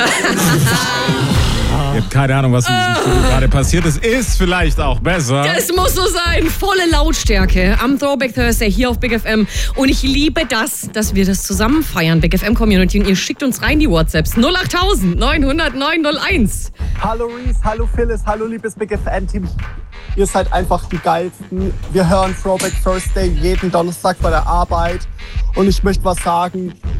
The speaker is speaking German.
Ihr habt keine Ahnung, was in diesem Studio gerade passiert ist. Ist vielleicht auch besser. Es muss so sein. Volle Lautstärke am Throwback Thursday hier auf Big FM. Und ich liebe das, dass wir das zusammen feiern, Big FM Community. Und ihr schickt uns rein die WhatsApps. 08000 900 901. Hallo Reese, hallo Phyllis, hallo liebes Big FM-Team. Ihr seid einfach die Geilsten. Wir hören Throwback Thursday jeden Donnerstag bei der Arbeit. Und ich möchte was sagen.